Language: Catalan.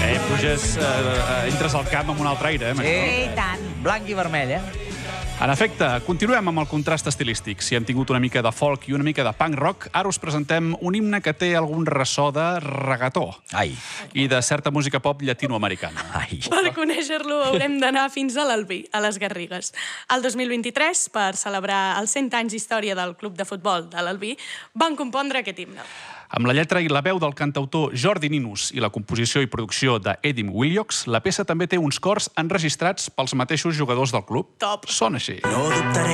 Puges, entres al camp amb un altre aire, Sí, i tant. Blanc i vermell, En efecte, continuem amb el contrast estilístic. Si hem tingut una mica de folk i una mica de punk rock, ara us presentem un himne que té algun ressò de regató. Ai. I de certa música pop llatinoamericana. Ai. Per conèixer-lo haurem d'anar fins a l'Albí, a les Garrigues. El 2023, per celebrar els 100 anys d'història del club de futbol de l'Albí, van compondre aquest himne. Amb la lletra i la veu del cantautor Jordi Ninus i la composició i producció d'Edim Willocks, la peça també té uns cors enregistrats pels mateixos jugadors del club. Top. Sona així. No dubtaré